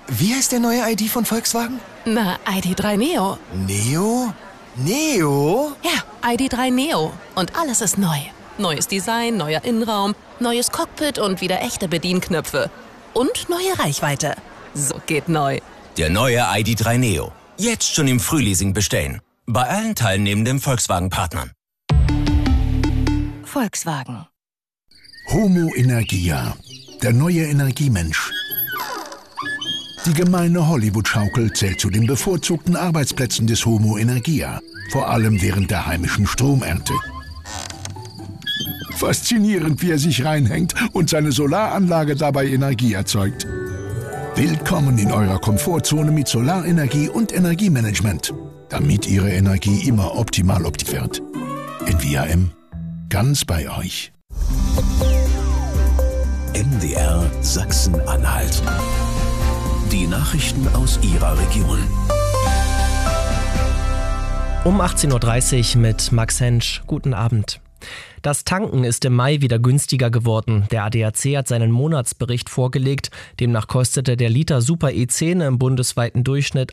Wie heißt der neue ID von Volkswagen? Na, ID.3 Neo. Neo? Neo? Ja, ID.3 Neo. Und alles ist neu. Neues Design, neuer Innenraum, neues Cockpit und wieder echte Bedienknöpfe. Und neue Reichweite. So geht neu. Der neue ID.3 Neo. Jetzt schon im Frühleasing bestellen. Bei allen teilnehmenden Volkswagen-Partnern. Volkswagen. Homo Energia, der neue Energiemensch. Die gemeine Hollywood-Schaukel zählt zu den bevorzugten Arbeitsplätzen des Homo Energia, vor allem während der heimischen Stromernte. Faszinierend, wie er sich reinhängt und seine Solaranlage dabei Energie erzeugt. Willkommen in eurer Komfortzone mit Solarenergie und Energiemanagement, damit Ihre Energie immer optimal wird. NVAM, ganz bei euch. MDR Sachsen-Anhalt. Die Nachrichten aus Ihrer Region. Um 18.30 Uhr mit Max Hensch. Guten Abend. Das Tanken ist im Mai wieder günstiger geworden. Der ADAC hat seinen Monatsbericht vorgelegt. Demnach kostete der Liter Super E10 im bundesweiten Durchschnitt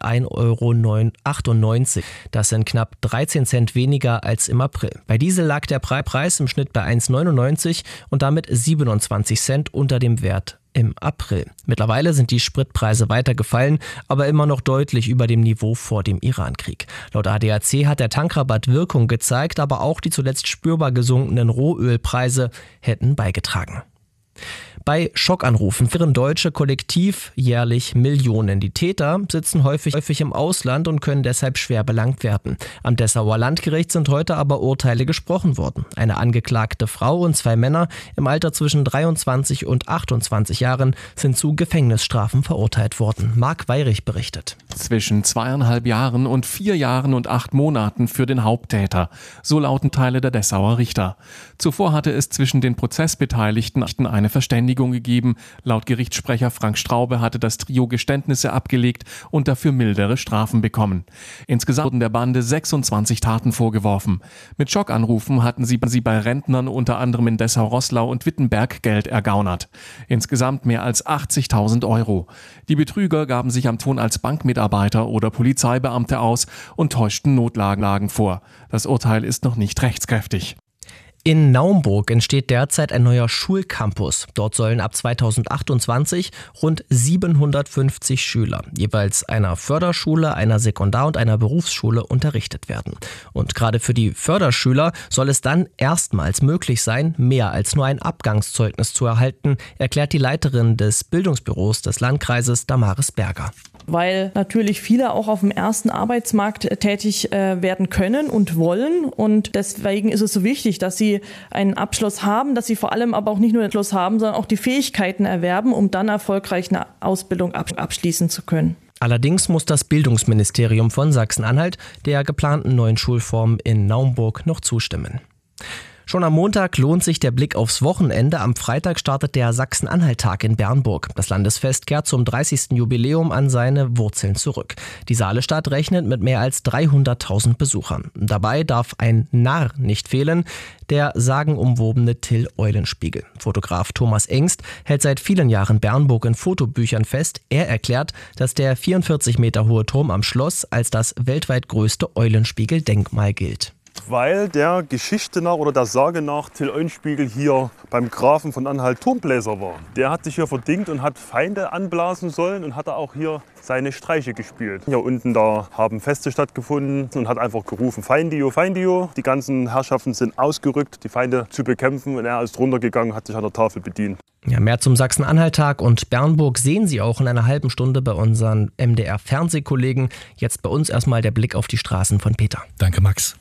1,98 €. Das sind knapp 13 Cent weniger als im April. Bei Diesel lag der Preis im Schnitt bei 1,99 € und damit 27 Cent unter dem Wert im April. Mittlerweile sind die Spritpreise weiter gefallen, aber immer noch deutlich über dem Niveau vor dem Irankrieg. Laut ADAC hat der Tankrabatt Wirkung gezeigt, aber auch die zuletzt spürbar gesunkenen Rohölpreise hätten beigetragen. Bei Schockanrufen führen Deutsche kollektiv jährlich Millionen. Die Täter sitzen häufig im Ausland und können deshalb schwer belangt werden. Am Dessauer Landgericht sind heute aber Urteile gesprochen worden. Eine angeklagte Frau und 2 Männer im Alter zwischen 23 und 28 Jahren sind zu Gefängnisstrafen verurteilt worden. Marc Weyrich berichtet. Zwischen 2,5 Jahren und 4 Jahren und 8 Monaten für den Haupttäter. So lauten Teile der Dessauer Richter. Zuvor hatte es zwischen den Prozessbeteiligten eine Verständigung gegeben. Laut Gerichtssprecher Frank Straube hatte das Trio Geständnisse abgelegt und dafür mildere Strafen bekommen. Insgesamt wurden der Bande 26 Taten vorgeworfen. Mit Schockanrufen hatten sie bei Rentnern unter anderem in Dessau-Roßlau und Wittenberg Geld ergaunert. Insgesamt mehr als 80.000 €. Die Betrüger gaben sich am Ton als Bankmitarbeiter oder Polizeibeamte aus und täuschten Notlagen vor. Das Urteil ist noch nicht rechtskräftig. In Naumburg entsteht derzeit ein neuer Schulcampus. Dort sollen ab 2028 rund 750 Schüler, jeweils einer Förderschule, einer Sekundar- und einer Berufsschule, unterrichtet werden. Und gerade für die Förderschüler soll es dann erstmals möglich sein, mehr als nur ein Abgangszeugnis zu erhalten, erklärt die Leiterin des Bildungsbüros des Landkreises, Damaris Berger. Weil natürlich viele auch auf dem ersten Arbeitsmarkt tätig werden können und wollen. Und deswegen ist es so wichtig, dass sie einen Abschluss haben, dass sie vor allem aber auch nicht nur den Abschluss haben, sondern auch die Fähigkeiten erwerben, um dann erfolgreich eine Ausbildung abschließen zu können. Allerdings muss das Bildungsministerium von Sachsen-Anhalt der geplanten neuen Schulform in Naumburg noch zustimmen. Schon am Montag lohnt sich der Blick aufs Wochenende. Am Freitag startet der Sachsen-Anhalt-Tag in Bernburg. Das Landesfest kehrt zum 30. Jubiläum an seine Wurzeln zurück. Die Saalestadt rechnet mit mehr als 300.000 Besuchern. Dabei darf ein Narr nicht fehlen, der sagenumwobene Till Eulenspiegel. Fotograf Thomas Engst hält seit vielen Jahren Bernburg in Fotobüchern fest. Er erklärt, dass der 44 Meter hohe Turm am Schloss als das weltweit größte Eulenspiegel-Denkmal gilt. Weil der Geschichte nach oder der Sage nach Till Eulenspiegel hier beim Grafen von Anhalt Turmbläser war. Der hat sich hier verdingt und hat Feinde anblasen sollen und hat auch hier seine Streiche gespielt. Hier unten da haben Feste stattgefunden und hat einfach gerufen Feindio, Feindio. Die ganzen Herrschaften sind ausgerückt, die Feinde zu bekämpfen, und er ist runtergegangen und hat sich an der Tafel bedient. Ja, mehr zum Sachsen-Anhalt-Tag und Bernburg sehen Sie auch in einer halben Stunde bei unseren MDR-Fernsehkollegen. Jetzt bei uns erstmal der Blick auf die Straßen von Peter. Danke, Max.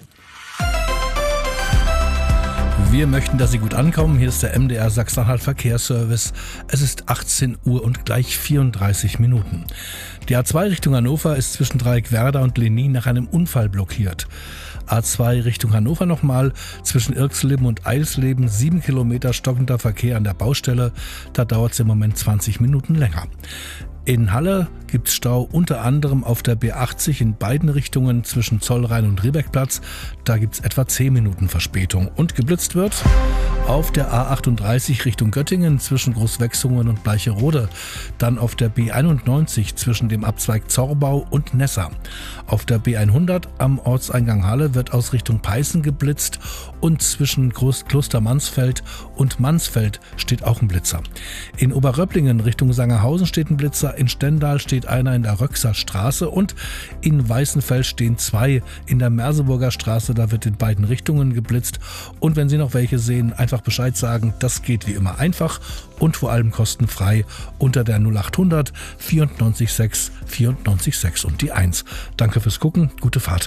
Wir möchten, dass Sie gut ankommen. Hier ist der MDR Sachsen-Anhalt Verkehrsservice. Es ist 18 Uhr und gleich 34 Minuten. Die A2 Richtung Hannover ist zwischen Dreieckwerder und Lenin nach einem Unfall blockiert. A2 Richtung Hannover nochmal, zwischen Irxleben und Eilsleben 7 Kilometer stockender Verkehr an der Baustelle. Da dauert es im Moment 20 Minuten länger. In Halle gibt es Stau unter anderem auf der B80 in beiden Richtungen zwischen Zollrhein und Riebeckplatz. Da gibt es etwa 10 Minuten Verspätung. Und geblitzt wird auf der A38 Richtung Göttingen zwischen Großwechsungen und Bleicherode. Dann auf der B91 zwischen dem Abzweig Zorbau und Nessa. Auf der B100 am Ortseingang Halle wird aus Richtung Peißen geblitzt und zwischen Kloster Mansfeld und Mansfeld steht auch ein Blitzer. In Oberröpplingen Richtung Sangerhausen steht ein Blitzer, in Stendal steht einer in der Röxer Straße und in Weißenfeld stehen 2 in der Merseburger Straße, da wird in beiden Richtungen geblitzt. Und wenn Sie noch welche sehen, einfach Bescheid sagen, das geht wie immer einfach und vor allem kostenfrei unter der 0800 94 94 6 und die 1. Danke fürs Gucken, gute Fahrt.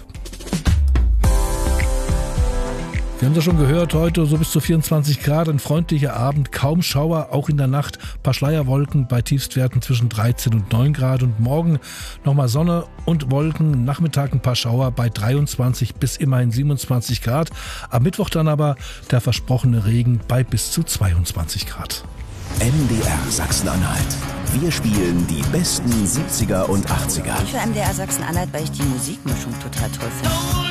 Wir haben das schon gehört, heute so bis zu 24 Grad, ein freundlicher Abend, kaum Schauer, auch in der Nacht, paar Schleierwolken bei Tiefstwerten zwischen 13 und 9 Grad und morgen nochmal Sonne und Wolken, Nachmittag ein paar Schauer bei 23 bis immerhin 27 Grad, am Mittwoch dann aber der versprochene Regen bei bis zu 22 Grad. MDR Sachsen-Anhalt. Wir spielen die besten 70er und 80er. Ich höre MDR Sachsen-Anhalt, weil ich die Musikmischung total toll finde.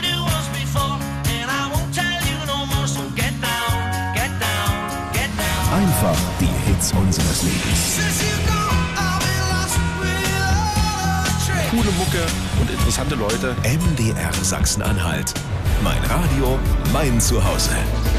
Einfach die Hits unseres Lebens. Coole Mucke und interessante Leute. MDR Sachsen-Anhalt. Mein Radio, mein Zuhause.